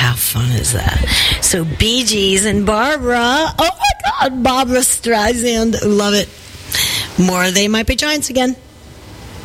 How fun is that? So Bee Gees and Barbara. Oh my God, Barbara Streisand. Love it. More They Might Be Giants again.